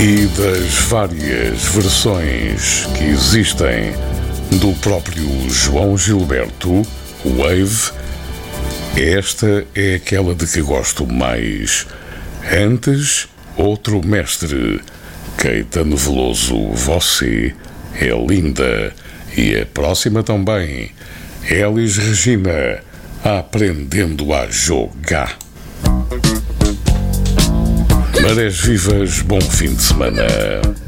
E das várias versões que existem do próprio João Gilberto, Wave, esta é aquela de que gosto mais. Antes, outro mestre, Caetano Veloso, Você é Linda. E a próxima também, Elis Regina, Aprendendo a Jogar. Marés vivas, bom fim de semana.